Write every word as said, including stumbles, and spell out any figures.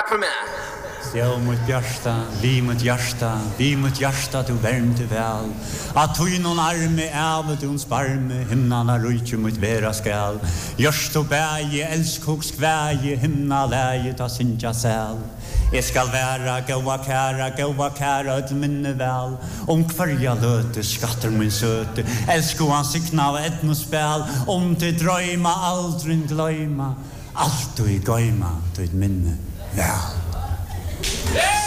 Takk for meg. Stjå mot hjärsta, vi mot hjärsta, vi mot hjärsta du värmte väl. Att tog någon arme ävet du sparme, himnarna rujtje mot vera skall. Görst och bäge, älskog skväge, himna läge ta sinja säl. Jag skall vara gåa kära, gåa kära ett minne väl. Om kvarja löte, skatter min söte, älskog han sikna av etnospel. Om till dröjma, aldrig glöjma, allt du i göjma, du ett minne väl. Yeah!